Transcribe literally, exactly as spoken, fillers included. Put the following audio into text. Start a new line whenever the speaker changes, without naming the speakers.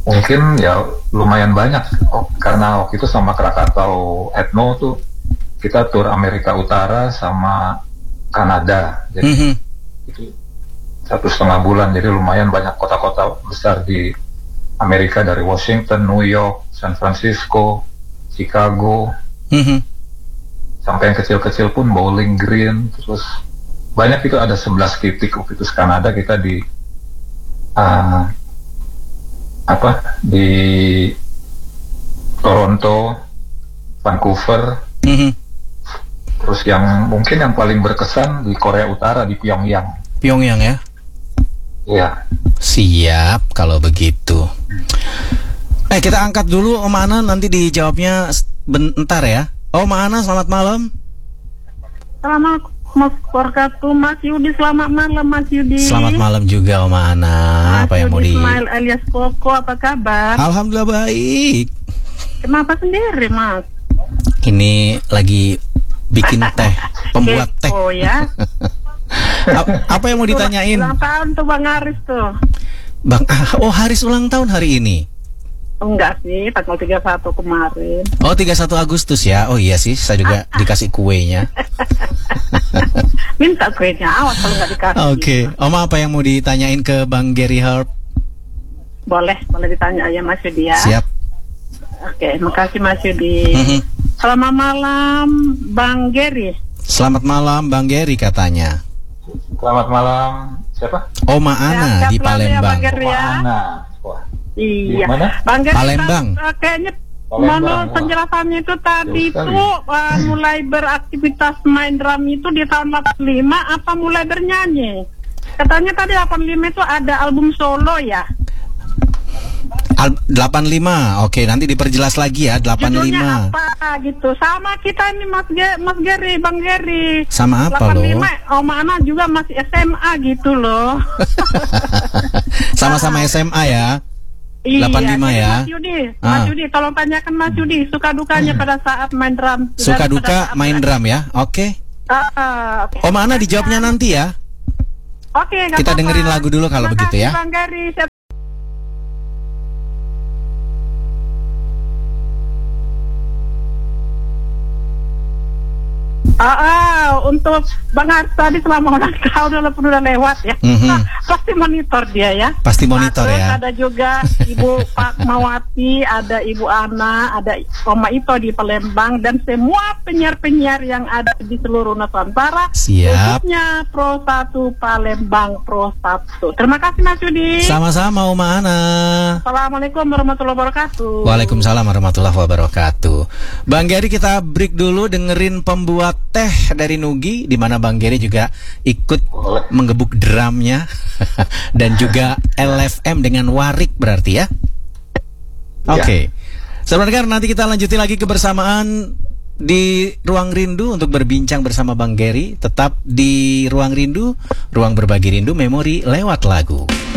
Mungkin ya lumayan banyak, oh, karena waktu itu sama Krakatau Ethno tuh kita tur Amerika Utara sama Kanada, jadi
Mm-hmm.
itu satu setengah bulan, jadi lumayan banyak kota-kota besar di Amerika, dari Washington, New York, San Francisco, Chicago,
Mm-hmm.
sampai yang kecil-kecil pun Bowling Green, terus banyak, itu ada sebelas titik waktu itu Kanada kita di uh, apa di Toronto, Vancouver,
Mm-hmm.
terus yang mungkin yang paling berkesan di Korea Utara, di Pyongyang.
Pyongyang ya.
Iya.
Siap kalau begitu. Eh kita angkat dulu Om Ana, nanti dijawabnya bentar ya. Om Ana, selamat malam.
Selamat Mas Wabarakatuh, Mas Yudi. Selamat malam Mas Yudi.
Selamat malam juga Om Ana.
Mas
Apa yang mau
Yudi
di?
Ismail alias Koko, apa kabar?
Alhamdulillah baik.
Kenapa sendiri Mas?
Ini lagi bikin teh, pembuat teh.
Oh ya.
A- Apa yang mau ditanyain?
Ulang tahun tuh Bang Haris tuh.
Bang, ah, oh Haris ulang tahun hari ini.
Enggak sih, tanggal tiga puluh satu kemarin.
Oh tiga puluh satu Agustus ya. Oh iya sih, saya juga dikasih kuenya.
Minta kuenya, awas kalau nggak dikasih.
Oke, Om apa yang mau ditanyain ke Bang Gary Harp?
Boleh, boleh ditanya aja Mas Yudi ya.
Siap.
Oke, makasih Mas Yudi.
Mhm.
Selamat malam Bang Gary.
Selamat malam Bang Gary katanya.
Selamat malam. Siapa?
Oma Ana
Sehat-sehat
di
selalu ya,
Palembang.
Bang Gary ya.
Ana. Wah.
Iya.
Di mana?
Bang Gary,
Palembang.
uh, kayaknya
Palembang,
menurut
wah.
penjelasannya itu tadi
Jauh sekali.
itu uh, mulai beraktivitas main drum itu di tahun delapan puluh lima apa mulai bernyanyi? Katanya tadi delapan puluh lima itu ada album solo ya.
Al- delapan puluh lima. Oke, nanti diperjelas lagi ya. delapan puluh lima.
Judulnya apa gitu? Sama kita ini Mas Ge- Mas Gary, Bang Gary.
Sama apa
delapan puluh
loh?
lima, Om Ana juga masih S M A gitu loh.
Sama-sama S M A ya.
Iya,
delapan puluh lima
jadi
ya.
Mas Yudi,
Ah.
Mas Yudi, tolong tanyakan Mas Yudi suka dukanya pada saat main drum.
Suka
Dan
duka
pada saat-
main drum ya. Oke.
Ah, ah, oke.
Om Ana dijawabnya nanti ya.
Oke, nggak
Kita
apa-apa.
dengerin lagu dulu kalau
Terima
begitu
kasih,
ya.
Bang Gary. Saya- Ah, ah, untuk Bang Haris tadi selama ulang tahun walaupun udah lewat ya,
Mhm.
nah, pasti monitor dia ya.
Pasti monitor
Nah, terus
ya.
ada juga Ibu Fatmawati, ada Ibu Ana, ada Oma Ito di Palembang, dan semua penyiar-penyiar yang ada di seluruh Nusantara.
Siap.
Khususnya Pro satu Palembang Pro satu. Terima kasih Mas Yudi.
Sama-sama Oma Ana.
Assalamualaikum warahmatullahi wabarakatuh.
Waalaikumsalam warahmatullahi wabarakatuh. Bang Gary, kita break dulu dengerin pembuat teh dari Nugi, di mana Bang Gary juga ikut
Boleh.
menggebuk drumnya dan juga L F M dengan warik berarti ya. Oke. Sebentar nanti kita lanjutin lagi kebersamaan di Ruang Rindu untuk berbincang bersama Bang Gary. Tetap di Ruang Rindu, ruang berbagi rindu memori lewat lagu.